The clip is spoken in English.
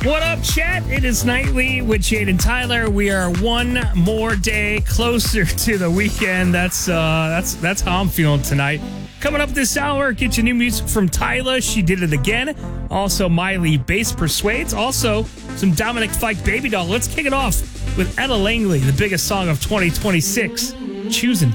What up, chat? It is Nightly with Jade and Tyler. We are one more day closer to the weekend. That's how I'm feeling tonight. Coming up this hour, get you new music from Tyla. She did it again. Also, Miley Bass Persuades. Also, some Dominic Fike Baby Doll. Let's kick it off with Ella Langley, the biggest song of 2026, Choosing